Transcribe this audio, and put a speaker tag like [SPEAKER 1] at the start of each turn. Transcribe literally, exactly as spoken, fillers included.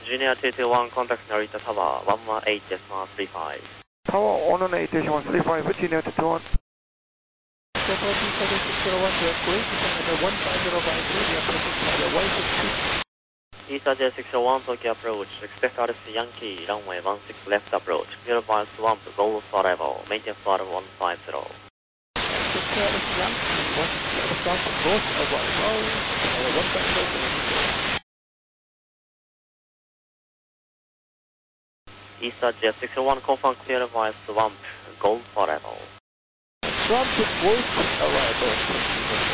[SPEAKER 1] Junior two two one, contact Narita Tower, one one eight decimal three five.
[SPEAKER 2] Tower one one eight decimal three five, Junior two two one.
[SPEAKER 3] Tower six zero one, great, number one five zero five three, the approach is one six two.
[SPEAKER 1] East J six zero one, Tokyo approach, expect R S Yankee, runway one six left approach, clear by swamp, goal for level, maintain flight one five zero.
[SPEAKER 3] Expect R S Yankee, one six left approach, both arrival, one five zero.
[SPEAKER 1] East J six zero one, confirm clear by swamp, goal for level.
[SPEAKER 3] Swamp, both arrival.